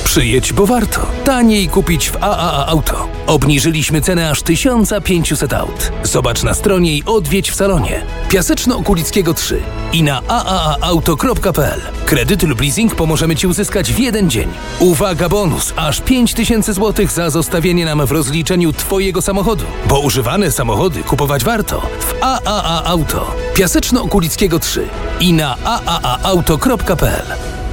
Przyjedź, bo warto. Taniej kupić w AAA Auto. Obniżyliśmy cenę aż 1500 aut. Zobacz na stronie i odwiedź w salonie. Piaseczno-Okulickiego 3 i na aaauto.pl. Kredyt lub leasing pomożemy Ci uzyskać w jeden dzień. Uwaga, bonus! Aż 5000 zł za zostawienie nam w rozliczeniu Twojego samochodu. Bo używane samochody kupować warto w AAA Auto. Piaseczno-Okulickiego 3 i na aaauto.pl.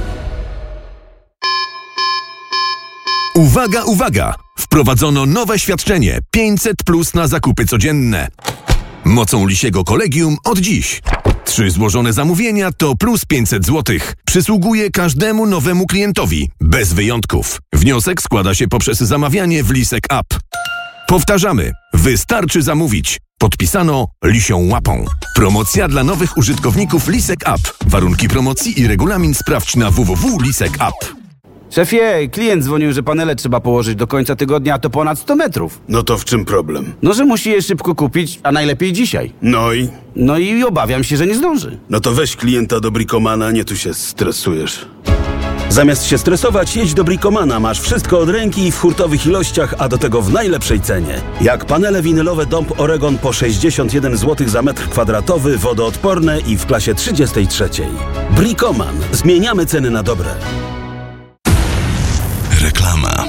Uwaga, uwaga! Wprowadzono nowe świadczenie 500+ na zakupy codzienne. Mocą Lisiego Kolegium od dziś. 3 złożone zamówienia to plus 500 zł. Przysługuje każdemu nowemu klientowi, bez wyjątków. Wniosek składa się poprzez zamawianie w Lisek App. Powtarzamy, wystarczy zamówić. Podpisano Lisią Łapą. Promocja dla nowych użytkowników Lisek App. Warunki promocji i regulamin sprawdź na www.lisek.app. Szefie, klient dzwonił, że panele trzeba położyć do końca tygodnia, a to ponad 100 metrów. No to w czym problem? No, że musi je szybko kupić, a najlepiej dzisiaj. No i obawiam się, że nie zdąży. No to weź klienta do Bricomana, nie tu się stresujesz. Zamiast się stresować, jedź do Bricomana. Masz wszystko od ręki i w hurtowych ilościach, a do tego w najlepszej cenie. Jak panele winylowe Dąb Oregon po 61 zł za metr kwadratowy, wodoodporne i w klasie 33. Bricoman. Zmieniamy ceny na dobre. Reklama.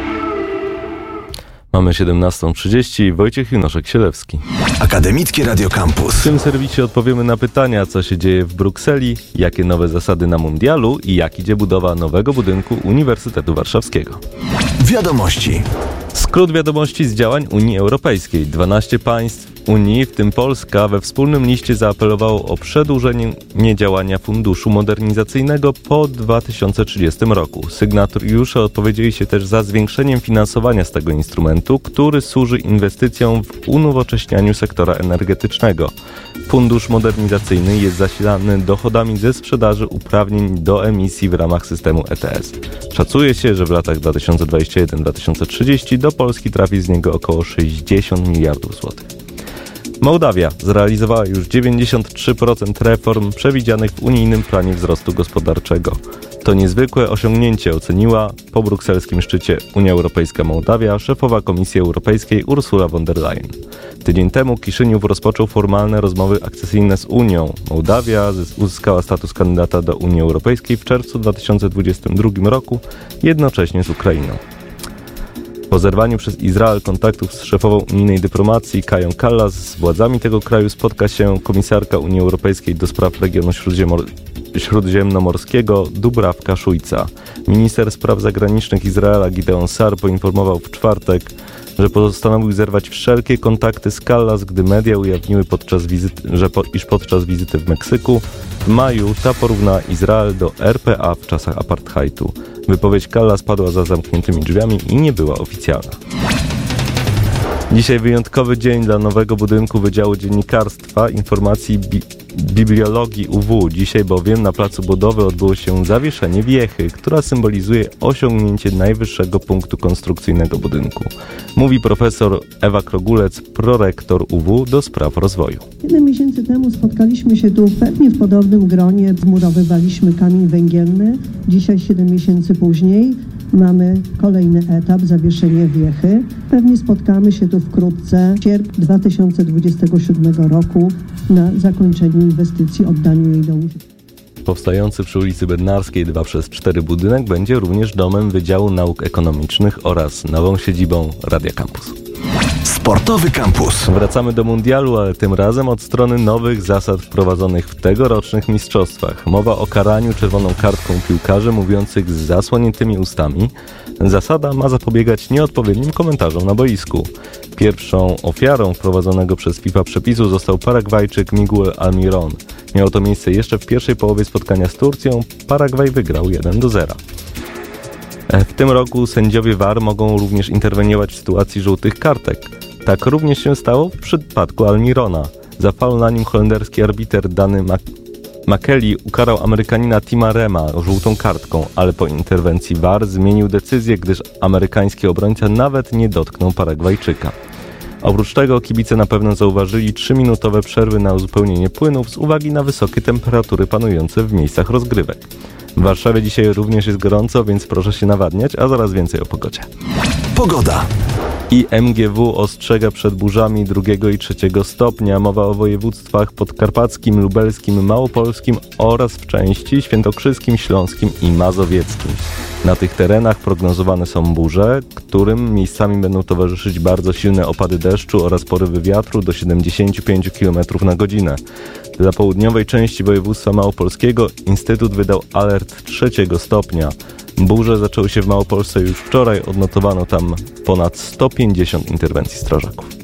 Mamy 17:30. Wojciech Junoszek-Sielewski. Akademickie Radio Campus. W tym serwisie odpowiemy na pytania, co się dzieje w Brukseli, jakie nowe zasady na mundialu i jak idzie budowa nowego budynku Uniwersytetu Warszawskiego. Wiadomości. Skrót wiadomości z działań Unii Europejskiej. 12 państw Unii, w tym Polska, we wspólnym liście zaapelowało o przedłużenie działania Funduszu Modernizacyjnego po 2030 roku. Sygnatariusze odpowiedzieli się też za zwiększeniem finansowania z tego instrumentu, który służy inwestycjom w unowocześnianiu sektora energetycznego. Fundusz Modernizacyjny jest zasilany dochodami ze sprzedaży uprawnień do emisji w ramach systemu ETS. Szacuje się, że w latach 2021-2030 do Polski trafi z niego około 60 miliardów złotych. Mołdawia zrealizowała już 93% reform przewidzianych w unijnym planie wzrostu gospodarczego. To niezwykłe osiągnięcie oceniła po brukselskim szczycie Unia Europejska-Mołdawia szefowa Komisji Europejskiej Ursula von der Leyen. Tydzień temu Kiszyniów rozpoczął formalne rozmowy akcesyjne z Unią. Mołdawia uzyskała status kandydata do Unii Europejskiej w czerwcu 2022 roku, jednocześnie z Ukrainą. Po zerwaniu przez Izrael kontaktów z szefową unijnej dyplomacji Kają Kallas z władzami tego kraju spotka się komisarka Unii Europejskiej do spraw regionu śródziemnomorskiego Dubravka Szujca. Minister spraw zagranicznych Izraela Gideon Sar poinformował w czwartek, że postanowił zerwać wszelkie kontakty z Kallas, gdy media ujawniły iż podczas wizyty w Meksyku w maju ta porównała Izrael do RPA w czasach apartheidu. Wypowiedź Kallas padła za zamkniętymi drzwiami i nie była oficjalna. Dzisiaj wyjątkowy dzień dla nowego budynku Wydziału Dziennikarstwa, Informacji Bibliologii UW. Dzisiaj bowiem na placu budowy odbyło się zawieszenie wiechy, która symbolizuje osiągnięcie najwyższego punktu konstrukcyjnego budynku. Mówi profesor Ewa Krogulec, prorektor UW do spraw rozwoju. 7 miesięcy temu spotkaliśmy się tu pewnie w podobnym gronie, zmurowywaliśmy kamień węgielny. Dzisiaj 7 miesięcy później mamy kolejny etap, zawieszenie wiechy. Pewnie spotkamy się tu wkrótce, w sierpniu 2027 roku na zakończeniu inwestycji, oddaniu jej do użytku. Powstający przy ulicy Bednarskiej 2/4 budynek będzie również domem Wydziału Nauk Ekonomicznych oraz nową siedzibą Radia Campus. Sportowy Campus. Wracamy do mundialu, ale tym razem od strony nowych zasad wprowadzonych w tegorocznych mistrzostwach. Mowa o karaniu czerwoną kartką piłkarzy mówiących z zasłoniętymi ustami. Zasada ma zapobiegać nieodpowiednim komentarzom na boisku. Pierwszą ofiarą wprowadzonego przez FIFA przepisu został Paragwajczyk Miguel Almiron. Miało to miejsce jeszcze w pierwszej połowie spotkania z Turcją. Paragwaj wygrał 1-0. W tym roku sędziowie VAR mogą również interweniować w sytuacji żółtych kartek. Tak również się stało w przypadku Almirona. Za faul na nim holenderski arbiter Danny McKelly ukarał Amerykanina Tima Rema żółtą kartką, ale po interwencji VAR zmienił decyzję, gdyż amerykański obrońca nawet nie dotknął Paragwajczyka. Oprócz tego kibice na pewno zauważyli 3-minutowe przerwy na uzupełnienie płynów z uwagi na wysokie temperatury panujące w miejscach rozgrywek. W Warszawie dzisiaj również jest gorąco, więc proszę się nawadniać, a zaraz więcej o pogodzie. Pogoda. I MGW ostrzega przed burzami 2 i 3 stopnia. Mowa o województwach podkarpackim, lubelskim, małopolskim oraz w części świętokrzyskim, śląskim i mazowieckim. Na tych terenach prognozowane są burze, którym miejscami będą towarzyszyć bardzo silne opady deszczu oraz porywy wiatru do 75 km na godzinę. Dla południowej części województwa małopolskiego Instytut wydał alert 3 stopnia. Burze zaczęły się w Małopolsce już wczoraj, odnotowano tam ponad 150 interwencji strażaków.